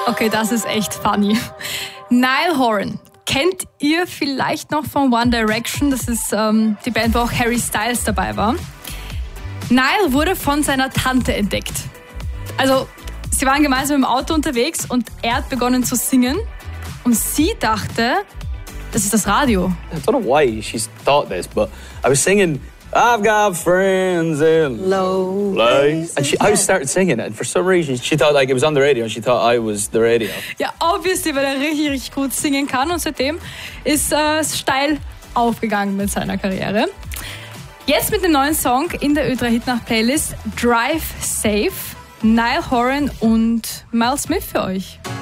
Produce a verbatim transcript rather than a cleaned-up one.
Okay, das ist echt funny. Niall Horan. Kennt ihr vielleicht noch von One Direction? Das ist ähm, die Band, wo auch Harry Styles dabei war. Niall wurde von seiner Tante entdeckt. Also, sie waren gemeinsam im Auto unterwegs und er hat begonnen zu singen. Und sie dachte, das ist das Radio. I don't know why she's thought this, but I was singing, I've got friends in low place. And she, I started singing it, and for some reason she thought like it was on the radio, and she thought I was the radio. Ja, obviously, weil er richtig, richtig gut singen kann. Und seitdem ist er äh, steil aufgegangen mit seiner Karriere. Jetzt mit dem neuen Song in der Ö drei Hitnacht-Playlist Drive Safe, Niall Horan und Miles Smith für euch.